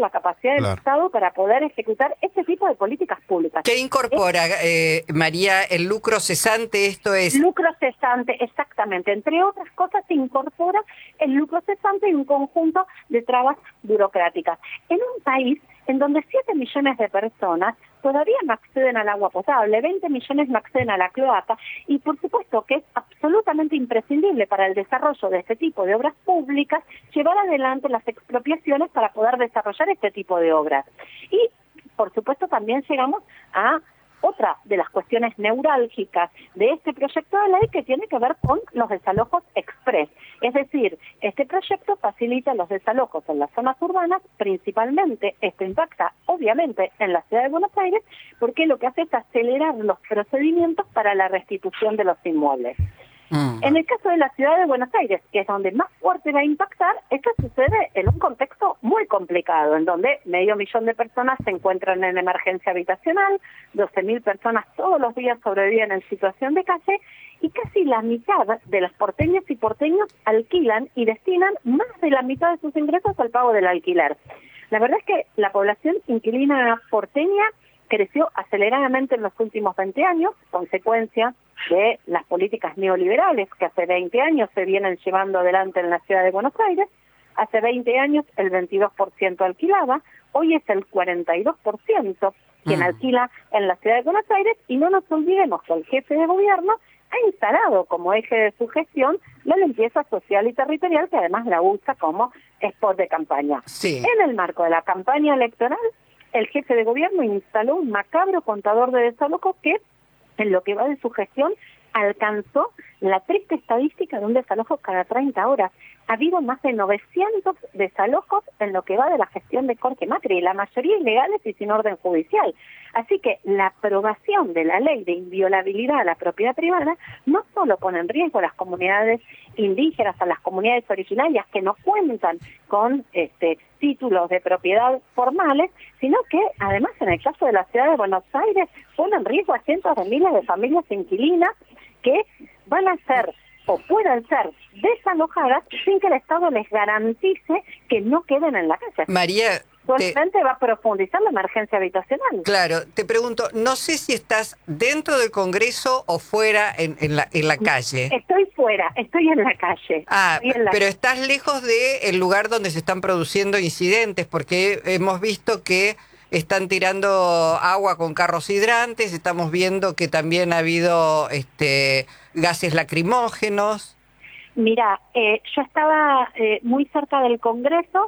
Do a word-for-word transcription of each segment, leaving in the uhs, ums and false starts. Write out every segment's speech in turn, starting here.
la capacidad del Claro. Estado para poder ejecutar este tipo de políticas públicas. ¿Qué incorpora, eh, María, el lucro cesante? Esto es... Lucro cesante, exactamente. Entre otras cosas, se incorpora el lucro cesante y un conjunto de trabas burocráticas. En un país en donde siete millones de personas todavía no acceden al agua potable, veinte millones no acceden a la cloaca, y por supuesto que es absolutamente imprescindible para el desarrollo de este tipo de obras públicas llevar adelante las expropiaciones para poder desarrollar este tipo de obras. Y por supuesto también llegamos a otra de las cuestiones neurálgicas de este proyecto de ley, que tiene que ver con los desalojos express. Es decir, este proyecto facilita los desalojos en las zonas urbanas, principalmente. Esto impacta obviamente en la ciudad de Buenos Aires, porque lo que hace es acelerar los procedimientos para la restitución de los inmuebles. Mm. En el caso de la ciudad de Buenos Aires, que es donde más fuerte va a impactar, esto sucede en un contexto muy complicado, en donde medio millón de personas se encuentran en emergencia habitacional, doce mil personas todos los días sobreviven en situación de calle, y casi la mitad de los porteños y porteños alquilan y destinan más de la mitad de sus ingresos al pago del alquiler. La verdad es que la población inquilina porteña creció aceleradamente en los últimos veinte años, consecuencia de las políticas neoliberales que hace veinte años se vienen llevando adelante en la ciudad de Buenos Aires. Hace veinte años el veintidós por ciento alquilaba, hoy es el cuarenta y dos por ciento quien mm. alquila en la ciudad de Buenos Aires, y no nos olvidemos que el jefe de gobierno ha instalado como eje de su gestión la limpieza social y territorial, que además la usa como spot de campaña. Sí. En el marco de la campaña electoral, el jefe de gobierno instaló un macabro contador de desalojos que, en lo que va de su gestión, alcanzó la triste estadística de un desalojo cada treinta horas. Ha habido más de novecientos desalojos en lo que va de la gestión de Jorge Macri, la mayoría ilegales y sin orden judicial. Así que la aprobación de la ley de inviolabilidad a la propiedad privada no solo pone en riesgo a las comunidades indígenas, a las comunidades originarias que no cuentan con este títulos de propiedad formales, sino que además en el caso de la ciudad de Buenos Aires pone en riesgo a cientos de miles de familias inquilinas que van a ser o puedan ser desalojadas sin que el Estado les garantice que no queden en la calle. María, Solamente te... va a profundizar la emergencia habitacional. Claro, te pregunto, no sé si estás dentro del Congreso o fuera en, en, la, en la calle. Estoy fuera, estoy en la calle. Ah, en la... pero estás lejos del lugar donde se están produciendo incidentes, porque hemos visto que están tirando agua con carros hidrantes, estamos viendo que también ha habido este gases lacrimógenos. Mira, eh, yo estaba eh, muy cerca del Congreso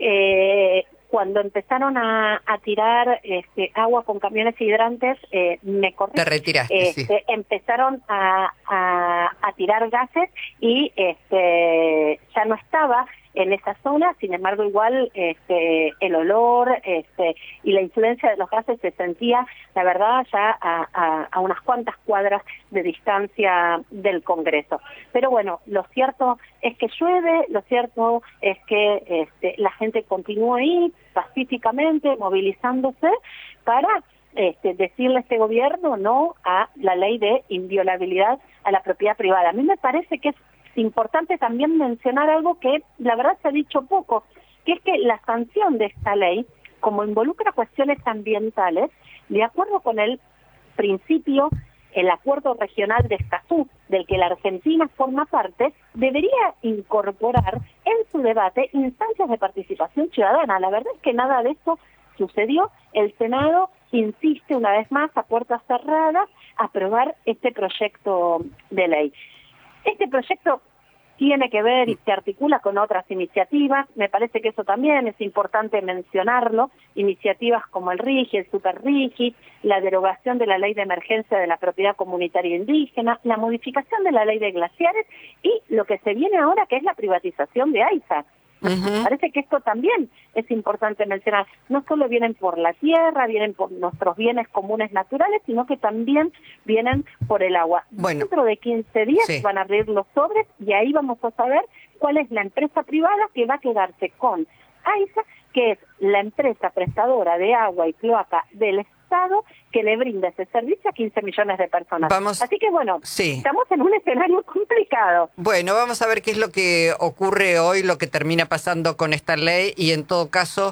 eh, cuando empezaron a, a tirar este, agua con camiones hidrantes, eh, me corrí. Te retiraste, este, sí. Empezaron a, a, a tirar gases y este, ya no estaba en esa zona, sin embargo igual este, el olor este, y la influencia de los gases se sentía, la verdad, ya a, a, a unas cuantas cuadras de distancia del Congreso. Pero bueno, lo cierto es que llueve, lo cierto es que este, la gente continúa ahí pacíficamente, movilizándose para este, decirle a este gobierno no a la ley de inviolabilidad a la propiedad privada. A mí me parece que es importante también mencionar algo que la verdad se ha dicho poco, que es que la sanción de esta ley, como involucra cuestiones ambientales, de acuerdo con el principio, el acuerdo regional de Escazú, del que la Argentina forma parte, debería incorporar en su debate instancias de participación ciudadana. La verdad es que nada de eso sucedió. El Senado insiste una vez más a puertas cerradas a aprobar este proyecto de ley. Este proyecto tiene que ver y se articula con otras iniciativas, me parece que eso también es importante mencionarlo, iniciativas como el RIGI, el Super RIGI, la derogación de la ley de emergencia de la propiedad comunitaria indígena, la modificación de la ley de glaciares y lo que se viene ahora, que es la privatización de AISA. Uh-huh. Parece que esto también es importante mencionar. No solo vienen por la tierra, vienen por nuestros bienes comunes naturales, sino que también vienen por el agua. Bueno, dentro de quince días sí. van a abrir los sobres y ahí vamos a saber cuál es la empresa privada que va a quedarse con AISA, que es la empresa prestadora de agua y cloaca del Estado que le brinda ese servicio a quince millones de personas. Vamos, Así que bueno, sí. estamos en un escenario complicado. Bueno, vamos a ver qué es lo que ocurre hoy, lo que termina pasando con esta ley y en todo caso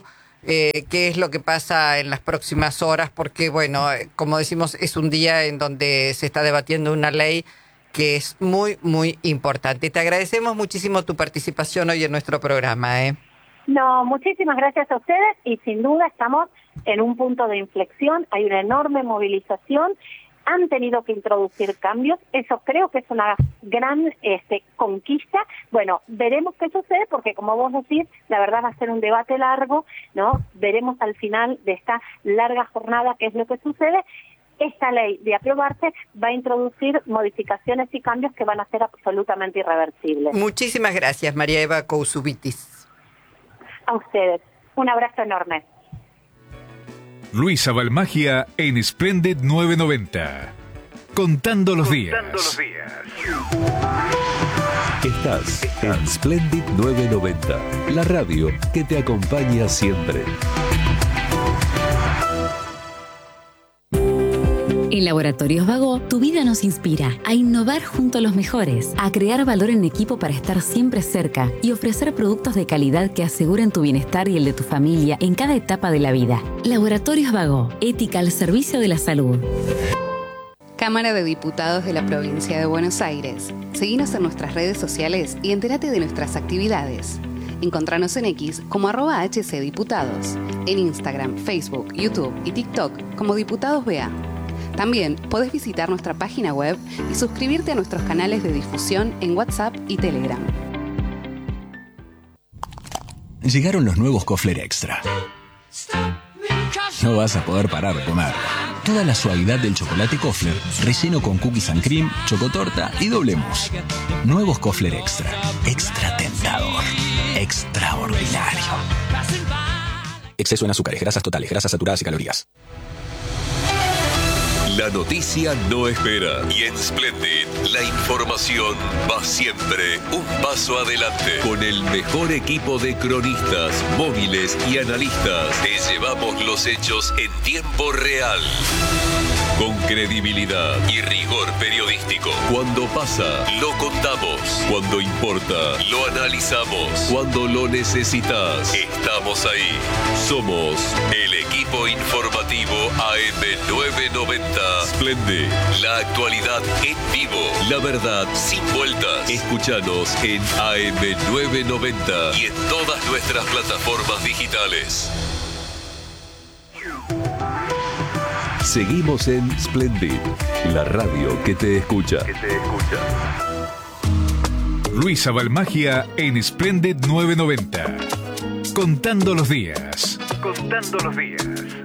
eh, qué es lo que pasa en las próximas horas, porque, bueno, como decimos, es un día en donde se está debatiendo una ley que es muy, muy importante. Te agradecemos muchísimo tu participación hoy en nuestro programa, ¿eh? No, muchísimas gracias a ustedes y sin duda estamos en un punto de inflexión, hay una enorme movilización, han tenido que introducir cambios, eso creo que es una gran este, conquista. Bueno, veremos qué sucede porque como vos decís, la verdad va a ser un debate largo, ¿no? Veremos al final de esta larga jornada qué es lo que sucede. Esta ley, de aprobarse, va a introducir modificaciones y cambios que van a ser absolutamente irreversibles. Muchísimas gracias, María Eva Cousubitis. A ustedes. Un abrazo enorme. Luisa Balmagia en Splendid novecientos noventa. Contando los días. Contando los días. Estás en Splendid novecientos noventa, la radio que te acompaña siempre. En Laboratorios Vago, tu vida nos inspira a innovar junto a los mejores, a crear valor en equipo para estar siempre cerca y ofrecer productos de calidad que aseguren tu bienestar y el de tu familia en cada etapa de la vida. Laboratorios Vago, ética al servicio de la salud. Cámara de Diputados de la Provincia de Buenos Aires. Seguinos en nuestras redes sociales y entérate de nuestras actividades. Encontranos en X como arroba hcdiputados, en Instagram, Facebook, YouTube y TikTok como Diputados B A. También podés visitar nuestra página web y suscribirte a nuestros canales de difusión en WhatsApp y Telegram. Llegaron los nuevos Kofler Extra. No vas a poder parar de comer. Toda la suavidad del chocolate Kofler, relleno con cookies and cream, chocotorta y doble mousse. Nuevos Kofler Extra. Extra tentador. Extraordinario. Exceso en azúcares, grasas totales, grasas saturadas y calorías. La noticia no espera y en Splendid la información va siempre un paso adelante. Con el mejor equipo de cronistas, móviles y analistas, te llevamos los hechos en tiempo real. Con credibilidad y rigor periodístico. Cuando pasa, lo contamos. Cuando importa, lo analizamos. Cuando lo necesitas, estamos ahí. Somos el equipo informativo A M novecientos noventa. Splendid, la actualidad en vivo. La verdad sin vueltas. Escúchanos en A M novecientos noventa y en todas nuestras plataformas digitales. Seguimos en Splendid, la radio que te escucha. Que te escucha. Luisa Balmagia en Splendid novecientos noventa. Contando los días. Contando los días.